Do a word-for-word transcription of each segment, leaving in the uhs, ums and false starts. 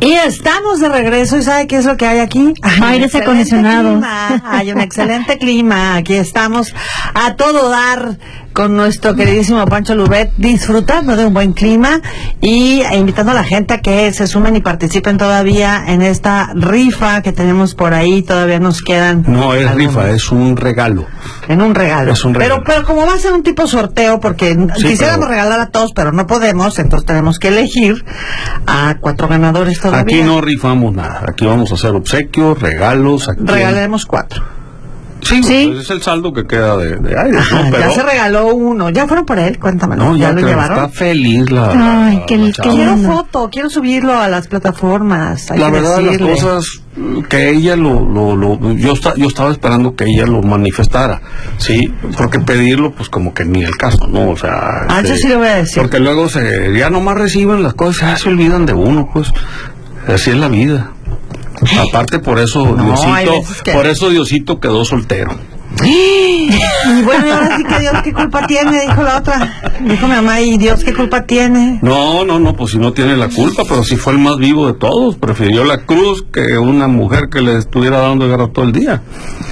Y estamos de regreso, ¿y sabe qué es lo que hay aquí? Aires acondicionados. Hay un excelente clima, aquí estamos a todo dar con nuestro queridísimo Pancho Lubet, disfrutando de un buen clima y invitando a la gente a que se sumen y participen todavía en esta rifa que tenemos por ahí. Todavía nos quedan... No es algunos. Rifa, es un regalo. En un regalo. Es un regalo. Pero, pero como va a ser un tipo sorteo, porque sí, quisiéramos pero... regalar a todos, pero no podemos, entonces tenemos que elegir a cuatro ganadores todavía. Aquí no rifamos nada, aquí vamos a hacer obsequios, regalos. Aquí regalaremos cuatro. Sí, ¿sí? Pues es el saldo que queda de, de aire, ¿no? Ajá, pero... ya se regaló uno, ya fueron por él, cuéntamelo. No, ya, ya lo llevaron. Está feliz la. Ay, la, qué, la qué quiero foto, quiero subirlo a las plataformas. Hay la que verdad, decirle. las cosas que ella lo, lo, lo yo está, yo estaba esperando que ella lo manifestara, sí, porque pedirlo, pues como que ni el caso, ¿no? O sea. Ah, este, eso sí lo voy a decir. Porque luego se, ya nomás reciben las cosas, ya se olvidan de uno, pues. Así es la vida. Aparte, por eso no, Diosito, que... por eso Diosito quedó soltero. Y bueno, ahora sí que Dios qué culpa tiene, dijo la otra. Dijo mi mamá, ¿y Dios qué culpa tiene? No, no, no, pues si no tiene la culpa, pero si fue el más vivo de todos. Prefirió la cruz que una mujer que le estuviera dando guerra todo el día.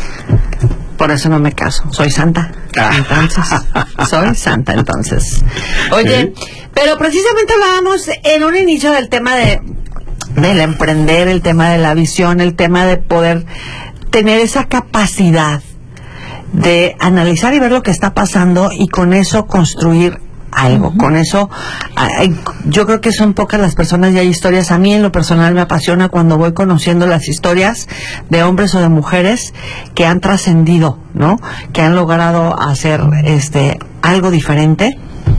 Por eso no me caso, soy santa. Entonces, soy santa entonces. Oye, ¿sí? Pero precisamente hablábamos en un inicio del tema de del emprender, el tema de la visión, el tema de poder tener esa capacidad de analizar y ver lo que está pasando y con eso construir algo. Uh-huh. Con eso, ay, yo creo que son pocas las personas y hay historias. A mí en lo personal me apasiona cuando voy conociendo las historias de hombres o de mujeres que han trascendido, ¿no? Que han logrado hacer este algo diferente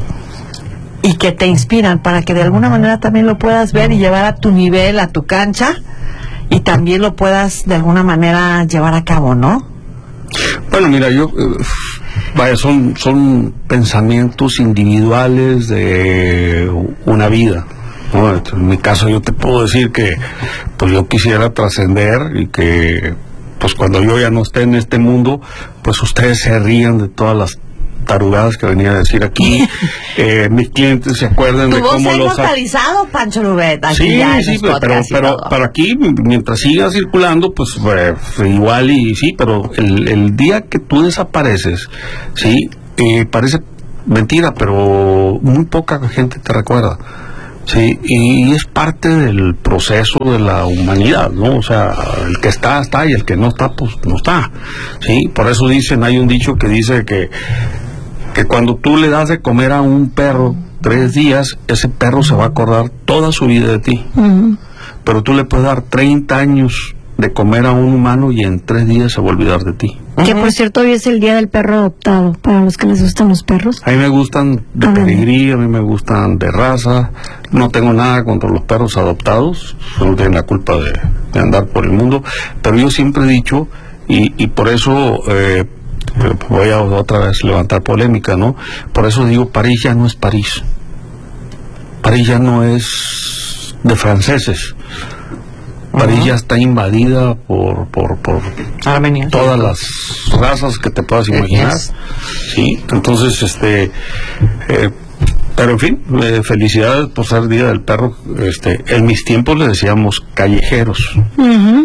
y que te inspiran para que de alguna manera también lo puedas ver y llevar a tu nivel, a tu cancha, y también lo puedas de alguna manera llevar a cabo, ¿no? Bueno, mira, yo eh, vaya, son son pensamientos individuales de una vida, ¿no? En mi caso yo te puedo decir que pues yo quisiera trascender y que pues cuando yo ya no esté en este mundo, pues ustedes se rían de todas las tarugadas que venía a decir aquí, eh, mis clientes se acuerdan de cómo los... inmortalizado, Pancho Lubet. Sí, sí, pero, pero, pero aquí, mientras siga circulando, pues eh, igual y sí, pero el, el día que tú desapareces, sí, eh, parece mentira, pero muy poca gente te recuerda. Sí, y es parte del proceso de la humanidad, ¿no? O sea, el que está, está, y el que no está, pues no está. Sí, por eso dicen, hay un dicho que dice que que cuando tú le das de comer a un perro tres días, ese perro se va a acordar toda su vida de ti. Uh-huh. Pero tú le puedes dar treinta años de comer a un humano y en tres días se va a olvidar de ti. Que por cierto hoy es el día del perro adoptado, para los que les gustan los perros. A mí me gustan de uh-huh. pedigrí, a mí me gustan de raza, no tengo nada contra los perros adoptados, solo tienen la culpa de, de andar por el mundo, pero yo siempre he dicho, y, y por eso... Eh, voy a otra vez levantar polémica, ¿no? Por eso digo, París ya no es París. París ya no es de franceses. París uh-huh. ya está invadida por por, por Armenia, todas las razas que te puedas imaginar. Yes. Sí, entonces, este... Eh, pero en fin, eh, felicidades por ser Día del Perro. Este, en mis tiempos le decíamos callejeros. Uh-huh.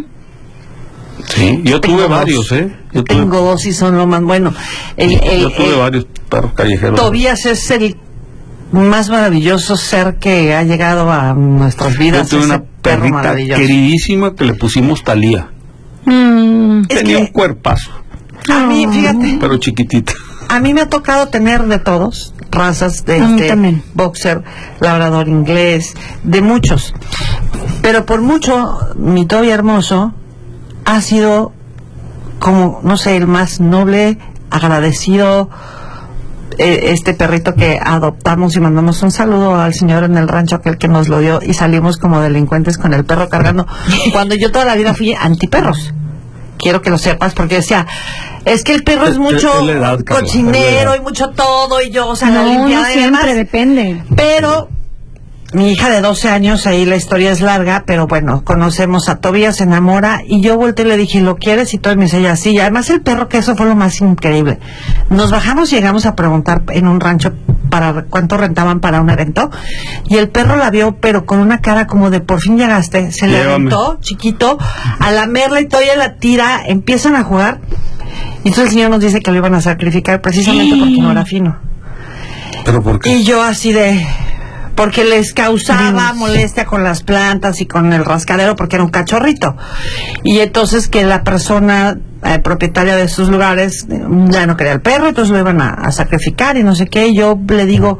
Sí, yo tengo tuve varios, ¿eh? Yo tuve... Tengo dos y son lo más bueno. El, el, yo tuve el, varios perros callejeros. Tobías es el más maravilloso ser que ha llegado a nuestras vidas. Yo tuve una perrita queridísima que le pusimos Talía. Mm, Tenía que, un cuerpazo. A mí, fíjate. Pero chiquitita. A mí me ha tocado tener de todos, razas de este, boxer, labrador inglés, de muchos. Pero por mucho, mi Toby hermoso ha sido como, no sé, el más noble, agradecido, eh, este perrito que adoptamos y mandamos un saludo al señor en el rancho, aquel que nos lo dio, y salimos como delincuentes con el perro cargando, cuando yo toda la vida fui antiperros. Quiero que lo sepas, porque decía, es que el perro es, es mucho es edad, cochinero y mucho todo, y yo, o sea, no, la limpiada no y siempre demás. Depende. Pero mi hija de doce años, ahí la historia es larga, pero bueno, conocemos a Tobías, se enamora, y yo volteé y le dije, ¿lo quieres? Y todo me dice, ya sí, y además el perro, que eso fue lo más increíble. Nos bajamos y llegamos a preguntar en un rancho para cuánto rentaban para un evento, y el perro la vio, pero con una cara como de por fin llegaste, se le aventó, chiquito, a lamerla y todavía la tira, empiezan a jugar, y entonces el señor nos dice que lo iban a sacrificar precisamente porque no era fino. ¿Pero por qué? Y yo así de... porque les causaba Dios. molestia con las plantas y con el rascadero, porque era un cachorrito. Y entonces que la persona eh, propietaria de esos lugares eh, ya no quería el perro, entonces lo iban a, a sacrificar y no sé qué. Y yo le digo,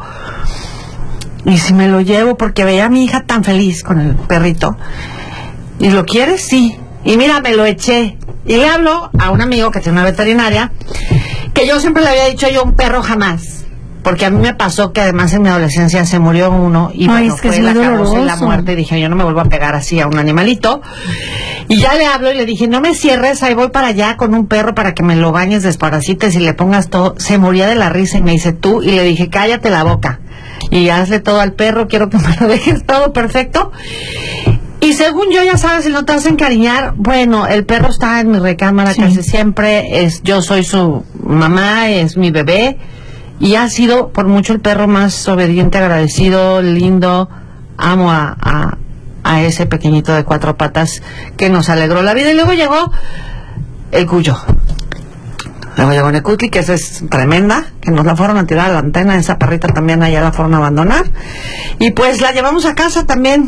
¿y si me lo llevo? Porque veía a mi hija tan feliz con el perrito. ¿Y lo quieres? Sí. Y mira, me lo eché. Y le hablo a un amigo que tiene una veterinaria, que yo siempre le había dicho yo un perro jamás. Porque a mí me pasó que además en mi adolescencia se murió uno y Ay, bueno, es que fue es la muy acabose y la doloroso. muerte, y dije, yo no me vuelvo a pegar así a un animalito. Y ya le hablo y le dije, no me cierres, ahí voy para allá con un perro para que me lo bañes, desparasites y le pongas todo. Se moría de la risa y me dice, tú, y le dije, cállate la boca y hazle todo al perro, quiero que me lo dejes todo perfecto. Y según yo, ya sabes, si no te vas a encariñar, bueno, el perro está en mi recámara sí. casi siempre, es, yo soy su mamá, es mi bebé. Y ha sido por mucho el perro más obediente, agradecido, lindo. Amo a, a, a ese pequeñito de cuatro patas que nos alegró la vida. Y luego llegó el Cuyo. Luego llegó Necutli, que esa es tremenda, que nos la fueron a tirar a la antena. Esa perrita también allá la fueron a abandonar. Y pues la llevamos a casa también.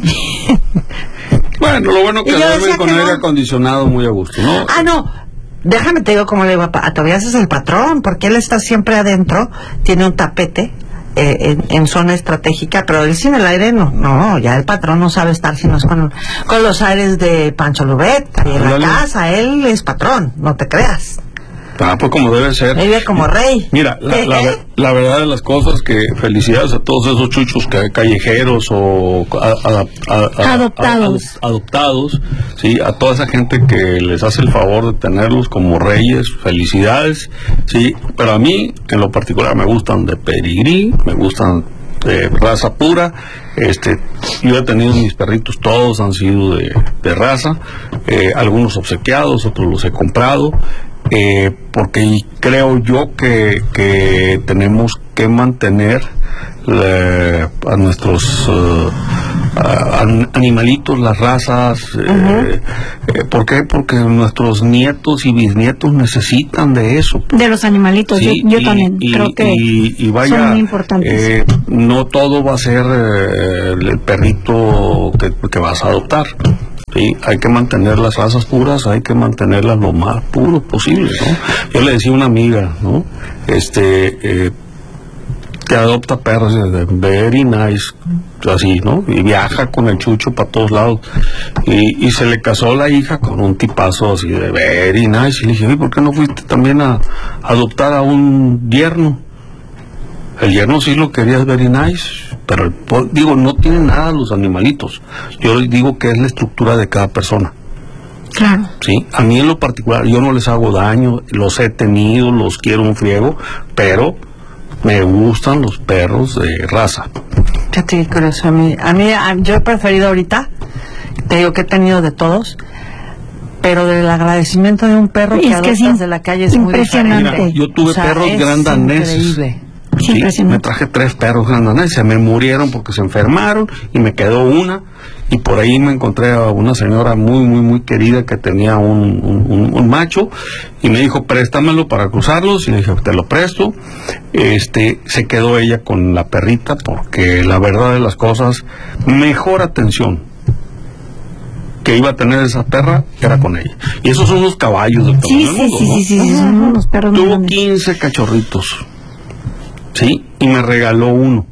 Bueno, lo bueno que duermen con aire acondicionado muy a gusto, ¿no? Ah, no. Déjame te digo cómo le digo a, a Tobias, es el patrón, porque él está siempre adentro, tiene un tapete eh, en, en zona estratégica, pero él sin el aire no, no, ya el patrón no sabe estar sino es con, con los aires de Pancho Lubet, ahí en la casa, él es patrón, no te creas. Ah, pues como debe ser. Vive como rey. Mira, la, la, la verdad de las cosas que felicidades a todos esos chuchos que, callejeros o a, a, a, a, adoptados. A, a, adoptados, sí, a toda esa gente que les hace el favor de tenerlos como reyes, felicidades, sí, pero a mí en lo particular me gustan de pedigrí, me gustan de raza pura. Este, yo he tenido mis perritos, todos han sido de, de raza, eh, algunos obsequiados, otros los he comprado. Eh, porque creo yo que, que tenemos que mantener eh, a nuestros uh, a, animalitos, las razas. Uh-huh. eh, eh, ¿Por qué? Porque nuestros nietos y bisnietos necesitan de eso. De los animalitos, sí, yo, yo y, también y, creo que y, y vaya, son muy importantes. Eh, no todo va a ser eh, el perrito que, que vas a adoptar. Sí, hay que mantener las razas puras, hay que mantenerlas lo más puro posible, ¿no? Yo le decía a una amiga, ¿no? Este, eh, que adopta perros, very nice, así, ¿no? Y viaja con el chucho para todos lados. Y, y se le casó la hija con un tipazo así de very nice. Y le dije, ¿por qué no fuiste también a, a adoptar a un yerno? El yerno sí lo quería very nice, pero el, digo, no tienen nada los animalitos. Yo digo que es la estructura de cada persona. Claro. Sí, a mí en lo particular, yo no les hago daño, los he tenido, los quiero un friego, pero me gustan los perros de raza. Fíjate qué curioso, a mí, a mí, a, yo he preferido ahorita, te digo que he tenido de todos, pero del agradecimiento de un perro que adoptas sí, de la calle es muy diferente. Mira, yo tuve o sea, perros grandaneses. Increíble. Sí, me traje tres perros grandaneses, se me murieron porque se enfermaron y me quedó una, y por ahí me encontré a una señora muy muy muy querida que tenía un, un, un macho y me dijo, préstamelo para cruzarlos, y le dije, te lo presto. Este, se quedó ella con la perrita porque la verdad de las cosas, mejor atención que iba a tener esa perra era con ella. Y esos son los caballos del sí, sí, mundo, sí, ¿no? sí, sí, sí, son unos perros. Tuvo quince cachorritos. Sí, y me regaló uno,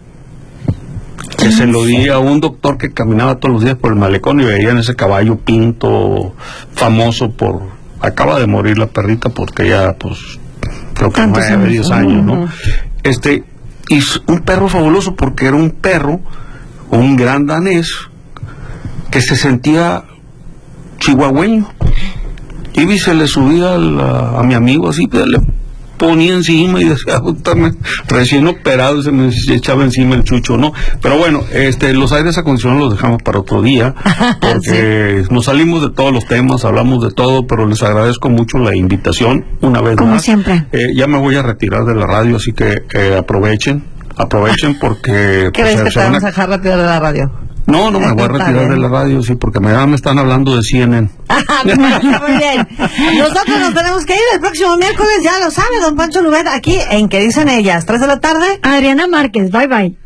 que se lo di a un doctor que caminaba todos los días por el malecón y veían ese caballo pinto, famoso por, acaba de morir la perrita porque ya, pues, creo que nueve, diez años, ¿no? Uh-huh. Este, y un perro fabuloso porque era un perro, un gran danés, que se sentía chihuahueño. Y se le subía a, la, a mi amigo así, pues, le ponía encima y decía, recién operado, se me echaba encima el chucho, ¿no? Pero bueno, este, los aires acondicionados los dejamos para otro día, porque sí, nos salimos de todos los temas, hablamos de todo, pero les agradezco mucho la invitación, una vez Como más. siempre. Eh, ya me voy a retirar de la radio, así que eh, aprovechen, aprovechen porque... ¿Qué ves que te vamos a dejar retirar de la radio? No, no me voy a retirar de la radio, sí, porque me, me están hablando de C N N. Muy bien. Nosotros nos tenemos que ir el próximo miércoles, ya lo sabe, don Pancho Lubet, aquí en ¿Qué dicen ellas? tres de la tarde. Adriana Márquez, bye bye.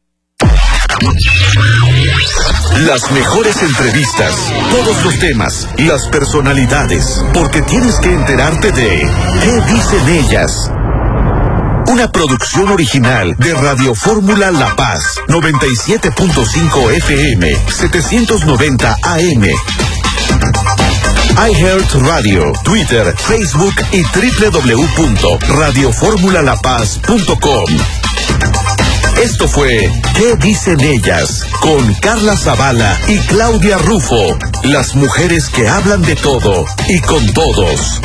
Las mejores entrevistas, todos los temas, las personalidades, porque tienes que enterarte de ¿Qué dicen ellas? Una producción original de Radio Fórmula La Paz, noventa y siete punto cinco F M, setecientos noventa A M. iHeart Radio, Twitter, Facebook y doble u doble u doble u punto radio fórmula la paz punto com. Esto fue ¿Qué dicen ellas? Con Carla Zavala y Claudia Rufo, las mujeres que hablan de todo y con todos.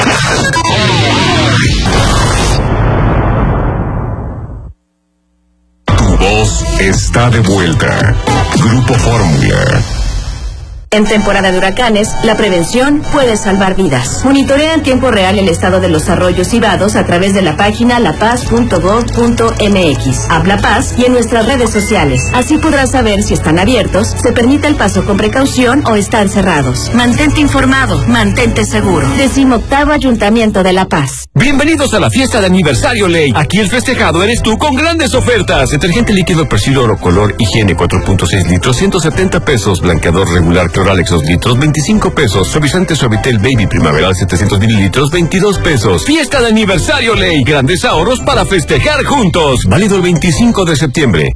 Tu voz está de vuelta. Grupo Fórmula. En temporada de huracanes, la prevención puede salvar vidas. Monitorea en tiempo real el estado de los arroyos y vados a través de la página la paz punto gov punto m x, Habla Paz y en nuestras redes sociales. Así podrás saber si están abiertos, se permite el paso con precaución o están cerrados. Mantente informado, mantente seguro. Decimoctavo Ayuntamiento de La Paz. Bienvenidos a la fiesta de aniversario Ley. Aquí el festejado eres tú con grandes ofertas. Detergente líquido Persil Oro Color Higiene cuatro punto seis litros, ciento setenta pesos. Blanqueador regular Cloralex dos litros, veinticinco pesos. Suavizante Suavitel Baby Primaveral setecientos mililitros, veintidós pesos. Fiesta de aniversario Ley. Grandes ahorros para festejar juntos. Válido el veinticinco de septiembre.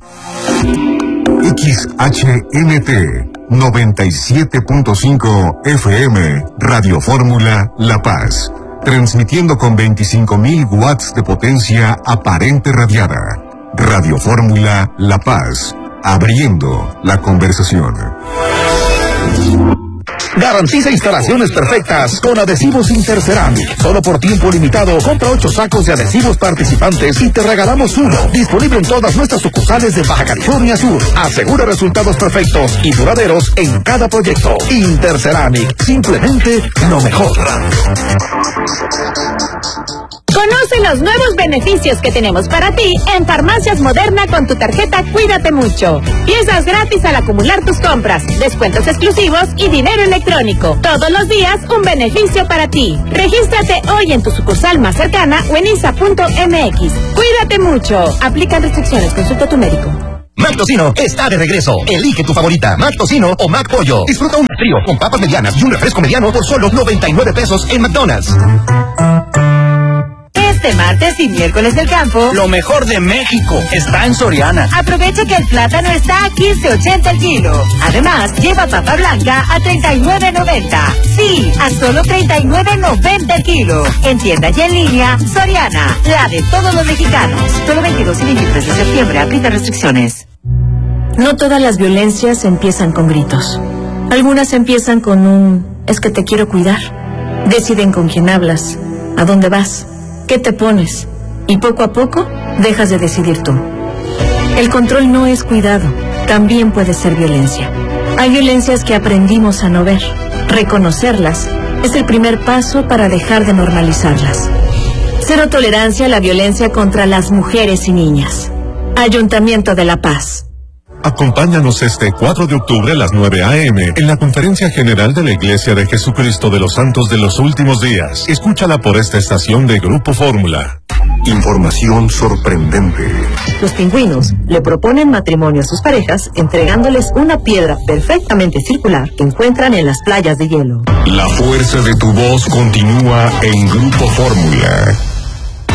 X H N T noventa y siete punto cinco F M, Radio Fórmula La Paz. Transmitiendo con veinticinco mil watts de potencia aparente radiada. Radio Fórmula La Paz. Abriendo la conversación. Garantiza instalaciones perfectas con adhesivos Interceramic. Solo por tiempo limitado, compra ocho sacos de adhesivos participantes y te regalamos uno. Disponible en todas nuestras sucursales de Baja California Sur. Asegura resultados perfectos y duraderos en cada proyecto. Interceramic, simplemente lo mejor. Conoce los nuevos beneficios que tenemos para ti en Farmacias Moderna con tu tarjeta Cuídate Mucho. Piezas gratis al acumular tus compras, descuentos exclusivos y dinero electrónico. Todos los días un beneficio para ti. Regístrate hoy en tu sucursal más cercana o en i s a punto m x. Cuídate Mucho. Aplican restricciones. Consulta a tu médico. Mac Tocino está de regreso. Elige tu favorita, Mac Tocino o Mac Pollo. Disfruta un trío con papas medianas y un refresco mediano por solo noventa y nueve pesos en McDonald's. Este martes y miércoles del campo, lo mejor de México está en Soriana. Aprovecha que el plátano está a quince ochenta el kilo. Además, lleva papa blanca a treinta y nueve noventa. Sí, a solo treinta y nueve noventa el kilo. En tienda y en línea, Soriana, la de todos los mexicanos. Solo veintidós y veintitrés de septiembre, aplica restricciones. No todas las violencias empiezan con gritos. Algunas empiezan con un es que te quiero cuidar. Deciden con quién hablas, a dónde vas, qué te pones, y poco a poco dejas de decidir tú. El control no es cuidado, también puede ser violencia. Hay violencias que aprendimos a no ver. Reconocerlas es el primer paso para dejar de normalizarlas. Cero tolerancia a la violencia contra las mujeres y niñas. Ayuntamiento de La Paz. Acompáñanos este cuatro de octubre a las nueve a eme en la Conferencia General de la Iglesia de Jesucristo de los Santos de los Últimos Días. Escúchala por esta estación de Grupo Fórmula. Información sorprendente. Los pingüinos le proponen matrimonio a sus parejas entregándoles una piedra perfectamente circular que encuentran en las playas de hielo. La fuerza de tu voz continúa en Grupo Fórmula.